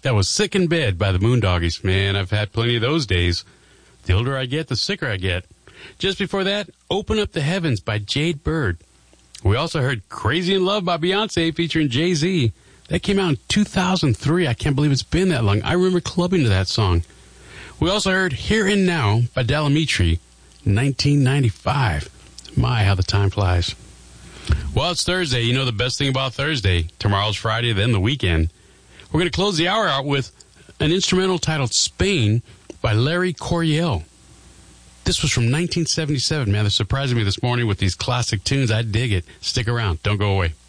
That was Sick in Bed by the Moondoggies. Man, I've had plenty of those days. The older I get, the sicker I get. Just before that, Open Up the Heavens by Jade Bird. We also heard Crazy in Love by Beyonce featuring Jay-Z. That came out in 2003. I can't believe it's been that long. I remember clubbing to that song. We also heard Here and Now by Dalamitri, 1995. My, how the time flies. Well, it's Thursday. You know the best thing about Thursday. Tomorrow's Friday, then the weekend. We're going to close the hour out with an instrumental titled Spain by Larry Coryell. This was from 1977, man. They're surprising me this morning with these classic tunes. I dig it. Stick around. Don't go away.